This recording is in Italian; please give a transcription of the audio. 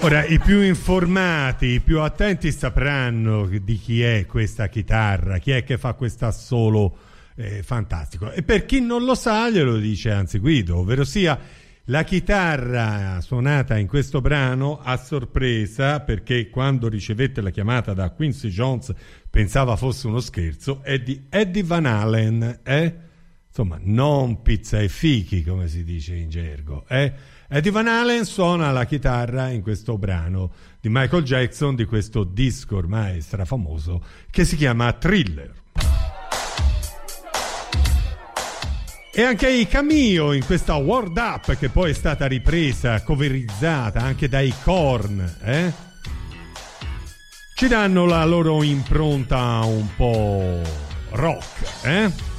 Ora, i più informati, i più attenti sapranno di chi è questa chitarra, chi è che fa questo assolo fantastico. E per chi non lo sa, glielo dice anzi Guido, ovvero sia la chitarra suonata in questo brano a sorpresa, perché quando ricevette la chiamata da Quincy Jones pensava fosse uno scherzo, è di Eddie Van Halen, insomma, non pizza e fichi, come si dice in gergo, Eddie Van Halen suona la chitarra in questo brano di Michael Jackson, di questo disco ormai strafamoso che si chiama Thriller. E anche i Cameo in questa Word Up, che poi è stata ripresa, coverizzata anche dai Korn, ci danno la loro impronta un po' rock,